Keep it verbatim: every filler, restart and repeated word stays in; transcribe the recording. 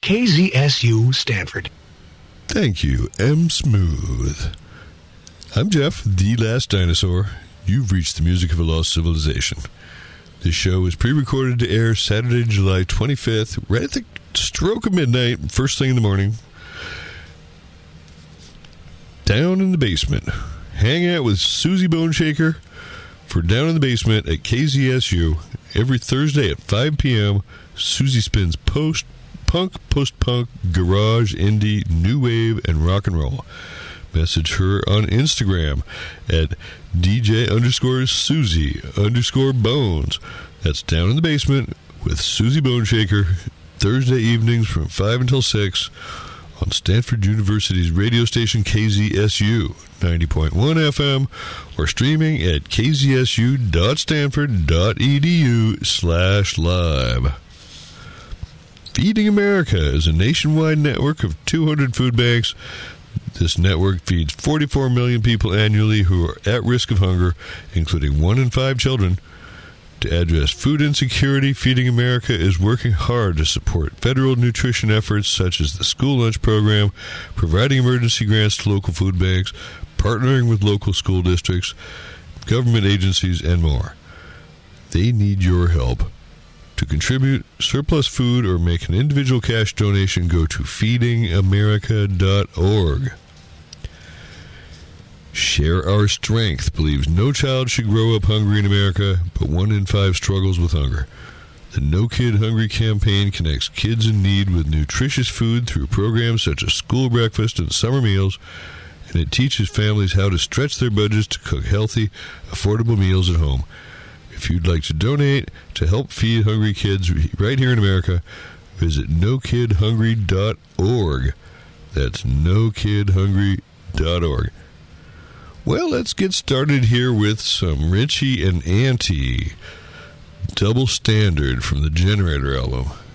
K Z S U Stanford. Thank you, M. Smooth. I'm Jeff, the last dinosaur. You've reached the music of a lost civilization. This show is pre-recorded to air Saturday, July twenty-fifth, right at the stroke of midnight, first thing in the morning. Down in the basement. Hang out with Susie Boneshaker for Down in the Basement at K Z S U. Every Thursday at five p.m., Susie spins post-punk, post-punk, garage, indie, new wave, and rock and roll. Message her on Instagram at DJ underscore Susie underscore Bones. That's Down in the Basement with Susie Boneshaker, Thursday evenings from five until six on Stanford University's radio station K Z S U ninety point one F M or streaming at k z s u dot stanford dot e d u slash live. Feeding America is a nationwide network of two hundred food banks. This network feeds forty-four million people annually who are at risk of hunger, including one in five children. To address food insecurity, Feeding America is working hard to support federal nutrition efforts such as the school lunch program, providing emergency grants to local food banks, partnering with local school districts, government agencies, and more. They need your help. To contribute surplus food or make an individual cash donation, go to feeding america dot org. Share Our Strength believes no child should grow up hungry in America, but one in five struggles with hunger. The No Kid Hungry campaign connects kids in need with nutritious food through programs such as school breakfast and summer meals, and it teaches families how to stretch their budgets to cook healthy, affordable meals at home. If you'd like to donate to help feed hungry kids right here in America, visit no kid hungry dot org. That's no kid hungry dot org. Well, let's get started here with some Richie and Auntie, Double Standard from the Generator album.